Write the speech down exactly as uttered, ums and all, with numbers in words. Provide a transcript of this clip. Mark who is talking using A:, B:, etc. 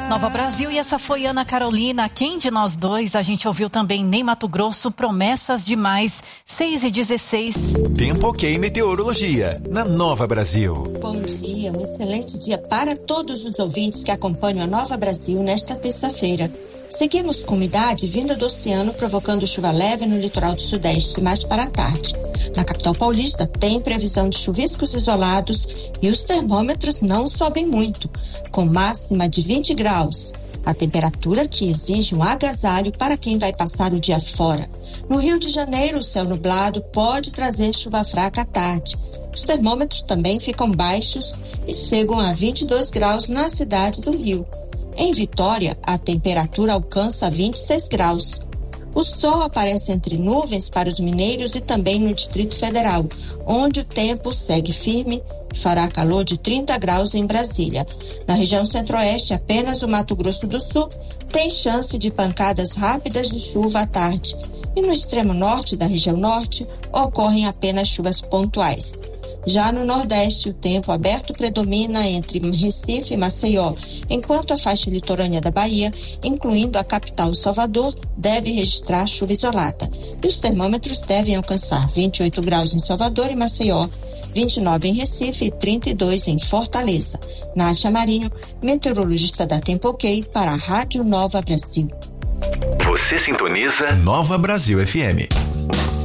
A: Nova Brasil, e essa foi Ana Carolina. Quem de nós dois? A gente ouviu também Ney Matogrosso, Promessas Demais, seis e dezesseis.
B: Tempo Ok Meteorologia, na Nova Brasil.
C: Bom dia, um excelente dia para todos os ouvintes que acompanham a Nova Brasil nesta terça-feira. Seguimos com umidade vinda do oceano, provocando chuva leve no litoral do sudeste mais para a tarde. Na capital paulista tem previsão de chuviscos isolados e os termômetros não sobem muito, com máxima de vinte graus. A temperatura que exige um agasalho para quem vai passar o dia fora. No Rio de Janeiro, o céu nublado pode trazer chuva fraca à tarde. Os termômetros também ficam baixos e chegam a vinte e dois graus na cidade do Rio. Em Vitória, a temperatura alcança vinte e seis graus. O sol aparece entre nuvens para os mineiros e também no Distrito Federal, onde o tempo segue firme e fará calor de trinta graus em Brasília. Na região centro-oeste, apenas o Mato Grosso do Sul tem chance de pancadas rápidas de chuva à tarde. E no extremo norte da região norte, ocorrem apenas chuvas pontuais. Já no Nordeste, o tempo aberto predomina entre Recife e Maceió, enquanto a faixa litorânea da Bahia, incluindo a capital Salvador, deve registrar chuva isolada. E os termômetros devem alcançar vinte e oito graus em Salvador e Maceió, vinte e nove em Recife e trinta e dois em Fortaleza. Nádia Marinho, meteorologista da Tempo Ok, para a Rádio Nova Brasil.
B: Você sintoniza Nova Brasil F M.